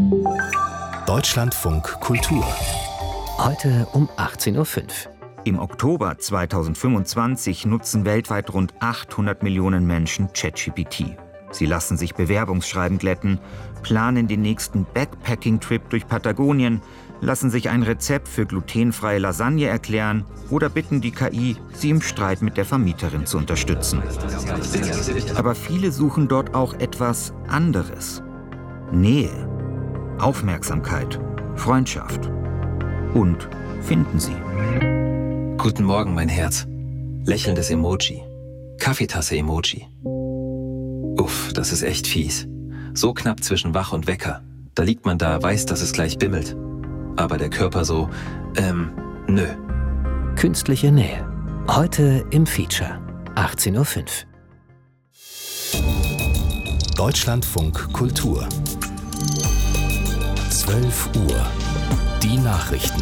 Deutschlandfunk Kultur. Heute um 18:05 Uhr. Im Oktober 2025 nutzen weltweit rund 800 Millionen Menschen ChatGPT. Sie lassen sich Bewerbungsschreiben glätten, planen den nächsten Backpacking-Trip durch Patagonien, lassen sich ein Rezept für glutenfreie Lasagne erklären oder bitten die KI, sie im Streit mit der Vermieterin zu unterstützen. Aber viele suchen dort auch etwas anderes. Nähe, Aufmerksamkeit, Freundschaft. Und finden sie. Guten Morgen, mein Herz. Lächelndes Emoji. Kaffeetasse-Emoji. Uff, das ist echt fies. So knapp zwischen Wach und Wecker. Da liegt man da, weiß, dass es gleich bimmelt. Aber der Körper so, nö. Künstliche Nähe. Heute im Feature. 18:05 Uhr. Deutschlandfunk Kultur. 12 Uhr. Die Nachrichten.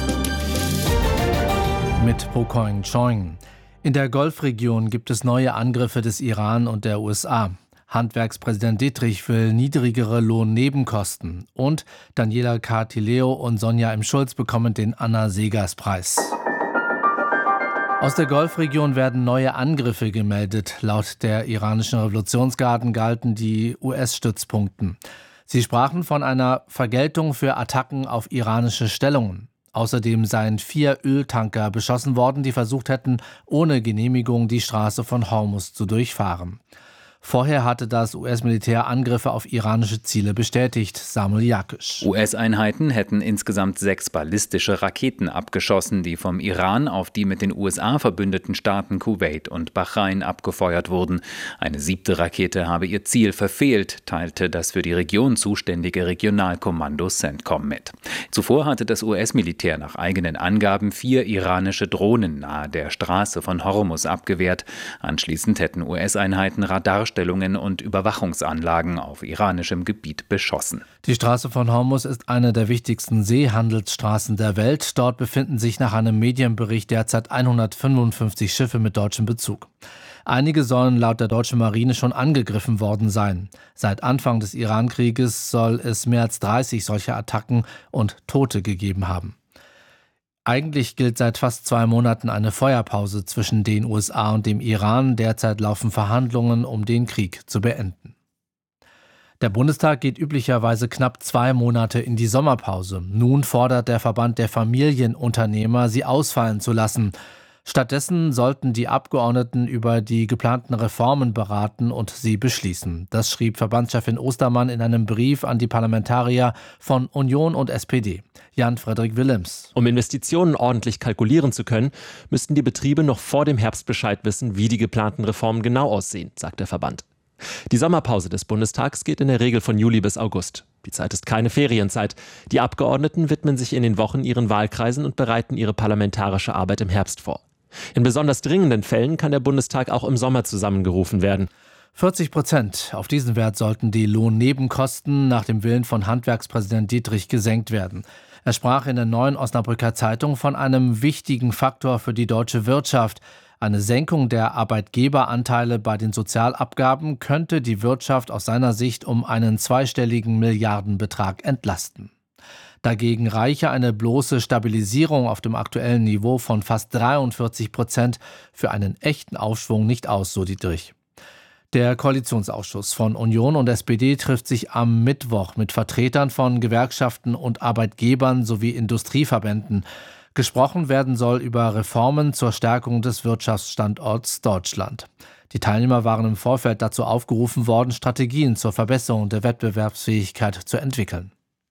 Mit Po Choing. In der Golfregion gibt es neue Angriffe des Iran und der USA. Handwerkspräsident Dittrich will niedrigere Lohnnebenkosten. Und Daniela Cartileo und Sonja M. Schulz bekommen den Anna-Seghers-Preis. Aus der Golfregion werden neue Angriffe gemeldet. Laut der iranischen Revolutionsgarden galten die US-Stützpunkten. Sie sprachen von einer Vergeltung für Attacken auf iranische Stellungen. Außerdem seien 4 Öltanker beschossen worden, die versucht hätten, ohne Genehmigung die Straße von Hormuz zu durchfahren. Vorher hatte das US-Militär Angriffe auf iranische Ziele bestätigt. Samuel Jakisch. US-Einheiten hätten insgesamt 6 ballistische Raketen abgeschossen, die vom Iran auf die mit den USA verbündeten Staaten Kuwait und Bahrain abgefeuert wurden. Eine 7. Rakete habe ihr Ziel verfehlt, teilte das für die Region zuständige Regionalkommando CENTCOM mit. Zuvor hatte das US-Militär nach eigenen Angaben 4 iranische Drohnen nahe der Straße von Hormuz abgewehrt. Anschließend hätten US-Einheiten Radarstellungen und Überwachungsanlagen auf iranischem Gebiet beschossen. Die Straße von Hormuz ist eine der wichtigsten Seehandelsstraßen der Welt. Dort befinden sich nach einem Medienbericht derzeit 155 Schiffe mit deutschem Bezug. Einige sollen laut der deutschen Marine schon angegriffen worden sein. Seit Anfang des Iran-Krieges soll es mehr als 30 solcher Attacken und Tote gegeben haben. Eigentlich gilt seit fast 2 Monaten eine Feuerpause zwischen den USA und dem Iran. Derzeit laufen Verhandlungen, um den Krieg zu beenden. Der Bundestag geht üblicherweise knapp 2 Monate in die Sommerpause. Nun fordert der Verband der Familienunternehmer, sie ausfallen zu lassen. Stattdessen sollten die Abgeordneten über die geplanten Reformen beraten und sie beschließen. Das schrieb Verbandschefin Ostermann in einem Brief an die Parlamentarier von Union und SPD. Jan-Frederik Willems. Um Investitionen ordentlich kalkulieren zu können, müssten die Betriebe noch vor dem Herbst Bescheid wissen, wie die geplanten Reformen genau aussehen, sagt der Verband. Die Sommerpause des Bundestags geht in der Regel von Juli bis August. Die Zeit ist keine Ferienzeit. Die Abgeordneten widmen sich in den Wochen ihren Wahlkreisen und bereiten ihre parlamentarische Arbeit im Herbst vor. In besonders dringenden Fällen kann der Bundestag auch im Sommer zusammengerufen werden. 40%. Auf diesen Wert sollten die Lohnnebenkosten nach dem Willen von Handwerkspräsident Dittrich gesenkt werden. Er sprach in der Neuen Osnabrücker Zeitung von einem wichtigen Faktor für die deutsche Wirtschaft. Eine Senkung der Arbeitgeberanteile bei den Sozialabgaben könnte die Wirtschaft aus seiner Sicht um einen zweistelligen Milliardenbetrag entlasten. Dagegen reiche eine bloße Stabilisierung auf dem aktuellen Niveau von fast 43% für einen echten Aufschwung nicht aus, so Dittrich. Der Koalitionsausschuss von Union und SPD trifft sich am Mittwoch mit Vertretern von Gewerkschaften und Arbeitgebern sowie Industrieverbänden. Gesprochen werden soll über Reformen zur Stärkung des Wirtschaftsstandorts Deutschland. Die Teilnehmer waren im Vorfeld dazu aufgerufen worden, Strategien zur Verbesserung der Wettbewerbsfähigkeit zu entwickeln.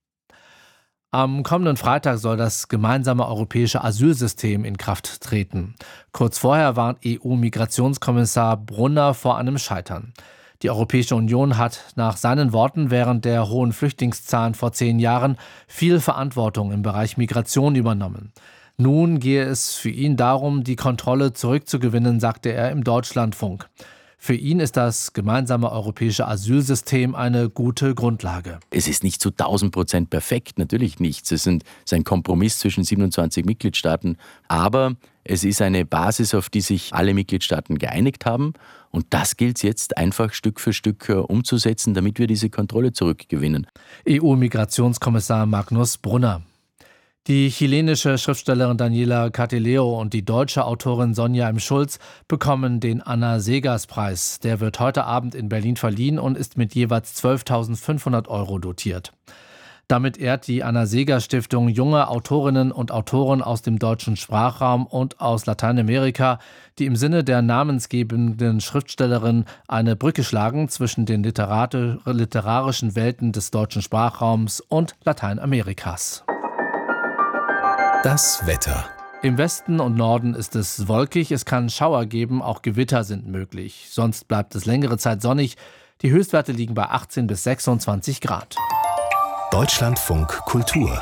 Am kommenden Freitag soll das gemeinsame europäische Asylsystem in Kraft treten. Kurz vorher warnt EU-Migrationskommissar Brunner vor einem Scheitern. Die Europäische Union hat nach seinen Worten während der hohen Flüchtlingszahlen vor 10 Jahren viel Verantwortung im Bereich Migration übernommen. Nun gehe es für ihn darum, die Kontrolle zurückzugewinnen, sagte er im Deutschlandfunk. Für ihn ist das gemeinsame europäische Asylsystem eine gute Grundlage. Es ist nicht zu 1000% perfekt, natürlich nicht. Es ist ein Kompromiss zwischen 27 Mitgliedstaaten. Aber Es ist eine Basis, auf die sich alle Mitgliedstaaten geeinigt haben. Und das gilt es jetzt einfach Stück für Stück umzusetzen, damit wir diese Kontrolle zurückgewinnen. EU-Migrationskommissar Magnus Brunner. Die chilenische Schriftstellerin Daniela Catileo und die deutsche Autorin Sonja M. Schulz bekommen den Anna-Seghers-Preis. Der wird heute Abend in Berlin verliehen und ist mit jeweils 12.500 € dotiert. Damit ehrt die Anna-Seghers-Stiftung junge Autorinnen und Autoren aus dem deutschen Sprachraum und aus Lateinamerika, die im Sinne der namensgebenden Schriftstellerin eine Brücke schlagen zwischen den literarischen Welten des deutschen Sprachraums und Lateinamerikas. Das Wetter. Im Westen und Norden ist es wolkig, es kann Schauer geben, auch Gewitter sind möglich. Sonst bleibt es längere Zeit sonnig. Die Höchstwerte liegen bei 18 bis 26 Grad. Deutschlandfunk Kultur.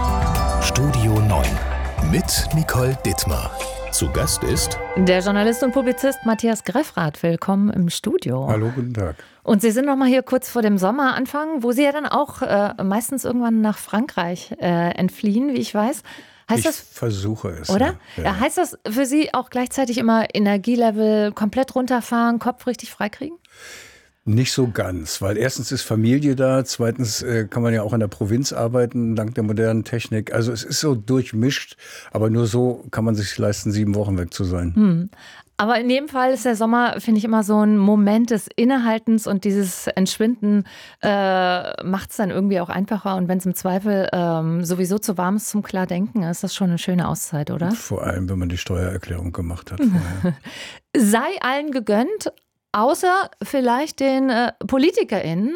Studio 9 mit Nicole Dittmar. Zu Gast ist der Journalist und Publizist Matthias Greffrath. Willkommen im Studio. Hallo, guten Tag. Und Sie sind noch mal hier kurz vor dem Sommeranfang, wo Sie ja dann auch meistens irgendwann nach Frankreich entfliehen, wie ich weiß. Ich versuche es. Oder? Ja. Heißt das für Sie auch gleichzeitig immer Energielevel komplett runterfahren, Kopf richtig freikriegen? Nicht so ganz, weil erstens ist Familie da, zweitens kann man ja auch in der Provinz arbeiten, dank der modernen Technik. Also es ist so durchmischt, aber nur so kann man sich leisten, 7 Wochen weg zu sein. Aber in jedem Fall ist der Sommer, finde ich, immer so ein Moment des Innehaltens und dieses Entschwinden macht es dann irgendwie auch einfacher. Und wenn es im Zweifel sowieso zu warm ist zum Klardenken, ist das schon eine schöne Auszeit, oder? Vor allem, wenn man die Steuererklärung gemacht hat vorher. Sei allen gegönnt. Außer vielleicht den PolitikerInnen.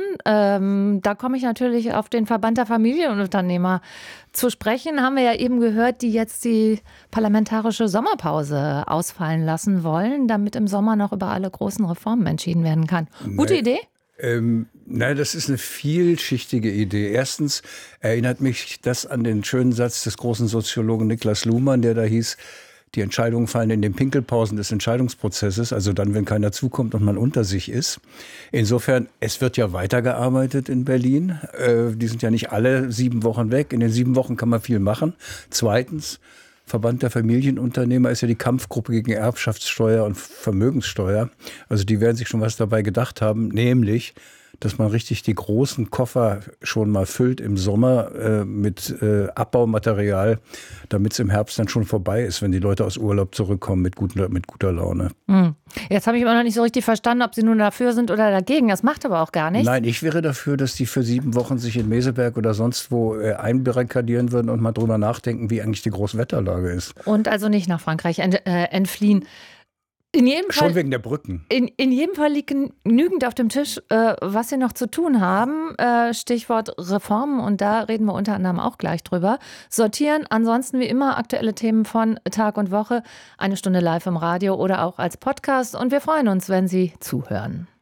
Da komme ich natürlich auf den Verband der Familienunternehmer zu sprechen. Haben wir ja eben gehört, die jetzt die parlamentarische Sommerpause ausfallen lassen wollen, damit im Sommer noch über alle großen Reformen entschieden werden kann. Gute Idee? Nein, das ist eine vielschichtige Idee. Erstens erinnert mich das an den schönen Satz des großen Soziologen Niklas Luhmann, der da hieß: Die Entscheidungen fallen in den Pinkelpausen des Entscheidungsprozesses, also dann, wenn keiner zukommt und man unter sich ist. Insofern, es wird ja weitergearbeitet in Berlin. Die sind ja nicht alle 7 Wochen weg. In den 7 Wochen kann man viel machen. Zweitens, Verband der Familienunternehmer ist ja die Kampfgruppe gegen Erbschaftssteuer und Vermögenssteuer. Also die werden sich schon was dabei gedacht haben, nämlich, dass man richtig die großen Koffer schon mal füllt im Sommer mit Abbaumaterial, damit es im Herbst dann schon vorbei ist, wenn die Leute aus Urlaub zurückkommen mit guter Laune. Jetzt habe ich immer noch nicht so richtig verstanden, ob Sie nun dafür sind oder dagegen. Das macht aber auch gar nichts. Nein, ich wäre dafür, dass die für 7 Wochen sich in Meseberg oder sonst wo einbarrikadieren würden und mal drüber nachdenken, wie eigentlich die Großwetterlage ist. Und also nicht nach Frankreich entfliehen. In jedem Fall, schon wegen der Brücken. In jedem Fall liegt genügend auf dem Tisch, was Sie noch zu tun haben. Stichwort Reformen, und da reden wir unter anderem auch gleich drüber. Sortieren, ansonsten wie immer aktuelle Themen von Tag und Woche. 1 Stunde live im Radio oder auch als Podcast. Und wir freuen uns, wenn Sie zuhören.